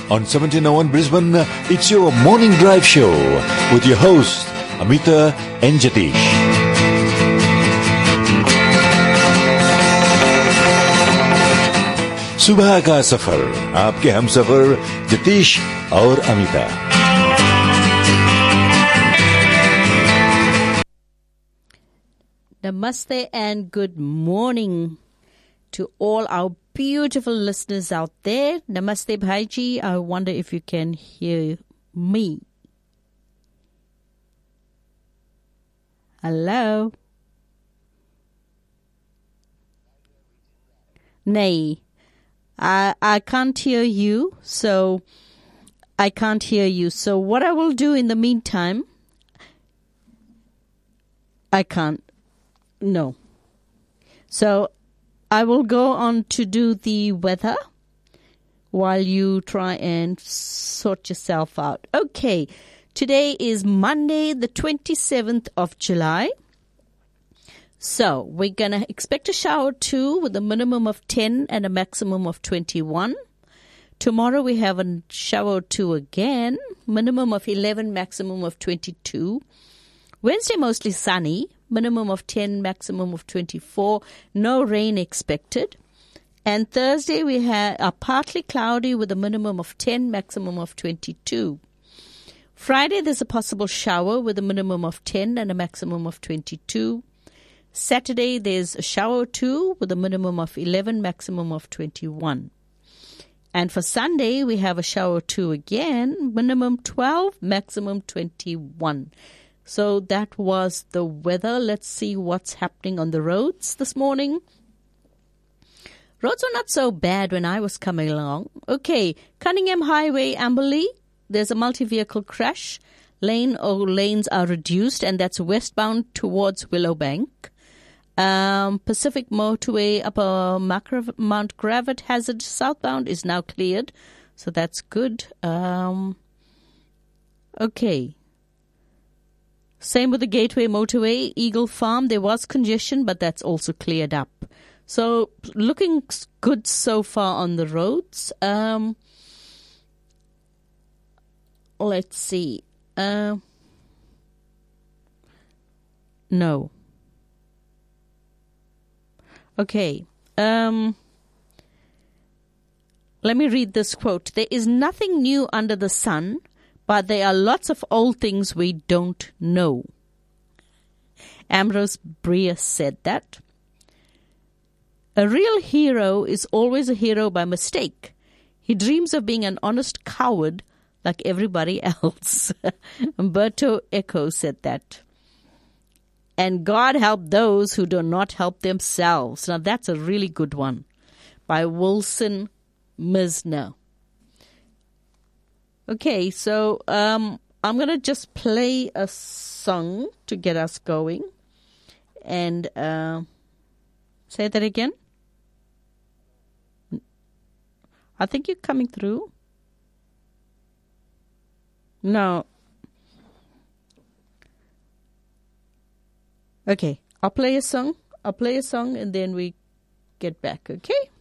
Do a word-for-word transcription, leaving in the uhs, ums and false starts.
on seventeen oh one Brisbane. It's your morning drive show with your host Amita and Jatish. सुबह का सफर आपके हम सफर जतीश और Amita. Namaste and good morning to all our beautiful listeners out there. Namaste Bhaiji. I wonder if you can hear me. Hello? Nay. I I can't hear you, so I can't hear you. So what I will do in the meantime, I can't. No. So I will go on to do the weather while you try and sort yourself out. Okay. Today is Monday, the twenty-seventh of July. So we're going to expect a shower too with a minimum of ten and a maximum of twenty-one. Tomorrow we have a shower two again, minimum of eleven, maximum of twenty-two. Wednesday mostly sunny, minimum of ten, maximum of twenty-four. No rain expected. And Thursday we have a partly cloudy with a minimum of ten, maximum of twenty-two. Friday there's a possible shower with a minimum of ten and a maximum of twenty-two. Saturday, there's a shower too with a minimum of eleven, maximum of twenty-one. And for Sunday, we have a shower too again, minimum twelve, maximum twenty-one. So that was the weather. Let's see what's happening on the roads this morning. Roads were not so bad when I was coming along. Okay, Cunningham Highway, Amberley, there's a multi-vehicle crash. Lane or lanes are reduced, and that's westbound towards Willowbank. Um, Pacific Motorway Upper Mount Gravatt Hazard southbound is now cleared, so that's good. Um, okay. Same with the Gateway Motorway, Eagle Farm. There was congestion, but that's also cleared up. So looking good so far on the roads. Um, let's see. Uh, no. Okay. Um, let me read this quote. There is nothing new under the sun, but there are lots of old things we don't know. Ambrose Bierce said that. A real hero is always a hero by mistake. He dreams of being an honest coward like everybody else. Umberto Eco said that. And God help those who do not help themselves. Now, that's a really good one by Wilson Misner. Okay, so um, I'm going to just play a song to get us going. And uh, say that again. I think you're coming through. No. Okay, I'll play a song. I'll play a song and then we get back, okay?